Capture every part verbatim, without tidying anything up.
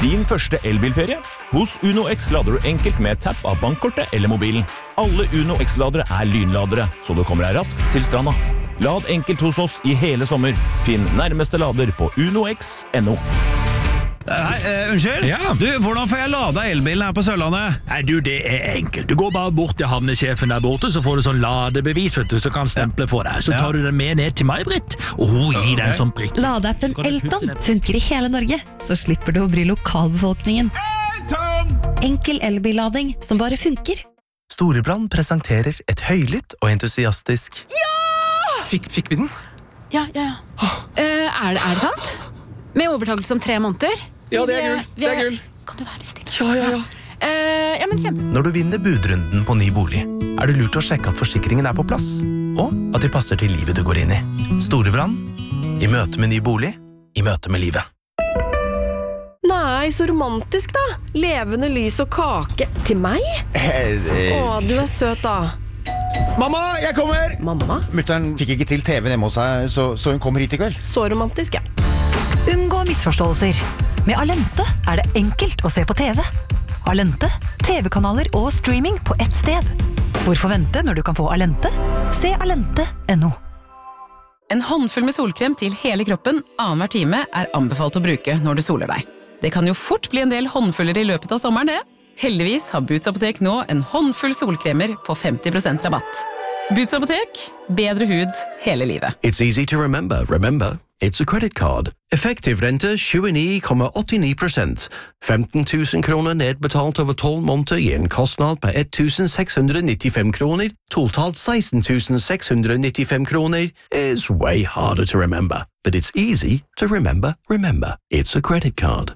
Din første elbilferie? Hos Uno X lader du enkelt med tapp av bankkortet eller mobilen. Alle Uno X-ladere er lynladere, så du kommer deg raskt til stranda. Lad enkelt hos oss i hele sommer. Finn nærmeste lader på uno x punktum no. Hei, uh, unnskyld? Ja. Du, hvordan får jeg lada elbilen her på Sørlandet? Nei, du, det er enkelt. Du går bare bort til havnesjefen der borte, så får du sånn ladebevis, vet du, så kan stemple for deg. Så Ja. tar du den med ned til meg, Britt, og hun gir deg en sånn prikk. Ladeappen Elton funker i hele Norge, så slipper du å bry lokalbefolkningen. Enkel elbillading som bare funker. Storebrand presenterer et høylytt og entusiastisk Fikk, fikk vi den? Ja, ja, ja. Eh, er, det, er det sant? Med overtakelse om tre måneder? Ja, det er Vi gull. Det er gull. Kan du være litt stille? Ja, ja, ja. Eh, ja, men kjempe. Når du vinner budrunden på ny bolig, er det lurt å sjekke at forsikringen er på plass, og at de passer til livet du går inn i. Storebrand, i møte med ny bolig, i møte med livet. Nei, så romantisk da. Levende lys og kake. Til meg? Å, du er søt da. Mamma, jeg kommer! Mamma? Mutteren fikk ikke til T V-en hjemme hos seg, så, så hun kommer hit i kveld. Så romantisk, ja. Unngå misforståelser. Med Alente er det enkelt å se på T V. Alente, T V-kanaler og streaming på ett sted. Hvorfor vente når du kan få Alente? Se alente punktum no. En håndfull med solkrem til hele kroppen annenhver time er anbefalt å bruke når du soler deg. Det kan jo fort bli en del håndfuller i løpet av sommeren, det. Heldigvis har Boots Apotek nå en håndfull solkremer på femti prosent rabatt. Boots Apotek, bedre hud hele livet. It's easy to remember. Remember, it's a credit card. Effektiv rente tjueni komma åttini prosent. femten tusen kroner nedbetalt over tolv måneder gir en kostnad på ett tusen seks hundre nittifem kroner. Totalt seksten tusen seks hundre nittifem kroner is way harder to remember. But it's easy to remember. Remember, it's a credit card.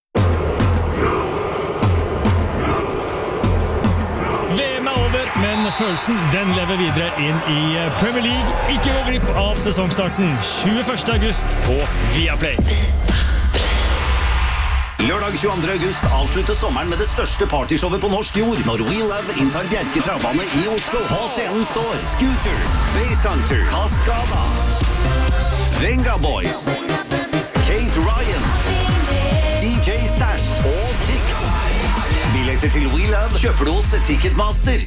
V M er over, men følelsen den lever videre inn i Premier League. Ikke gå glipp av sesongstarten tjueførste august på Viaplay. Lørdag tjueandre august avslutter sommeren med det største partyshowet på norsk jord når We Love inntar Bjerke Travbane i Oslo. På scenen står Scooter, Base Hunter, Cascada, Venga Boys, Kate Ryan, D J Sash og Tix. Billetter til We Love kjøper du hos Ticketmaster.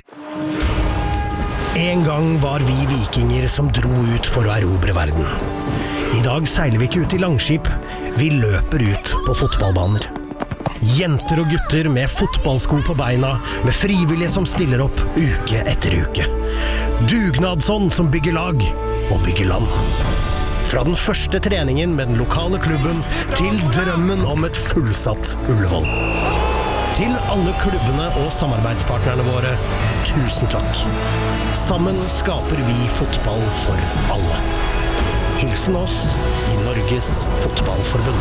En gang var vi vikinger som dro ut for å erobre verden. I dag seiler vi ikke ut i langskip, vi løper ut på fotballbaner. Jenter og gutter med fotballsko på beina, med frivillige som stiller opp uke etter uke. Dugnadsånd som bygger lag og bygger land. Fra den første treningen med den lokale klubben til drømmen om et fullsatt Ullevål. Til alle klubbene og samarbeidspartnerne våre, tusen takk. Sammen skaper vi fotball for alle. Hilsen oss i Norges Fotballforbund.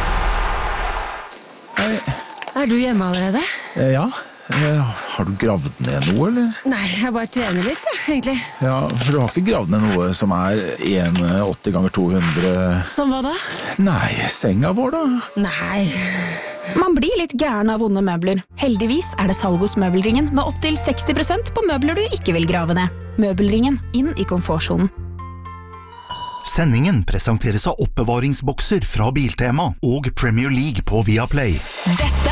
Hei. Er du hjemme allerede? Ja, har du gravd ned noe, eller? Nei, jeg bare trener litt, ja, egentlig. Ja, for du har ikke gravd ned noe som er en komma åtti ganger to hundre... Som hva da? Nei, senga vår da? Nei. Man blir litt gæren av vonde møbler. Heldigvis er det salg hos Møbelringen med opp til seksti prosent på møbler du ikke vil grave ned. Møbelringen, inn i komfortsonen. Sendingen presenteres av oppbevaringsbokser fra Biltema og Premier League på Viaplay. Dette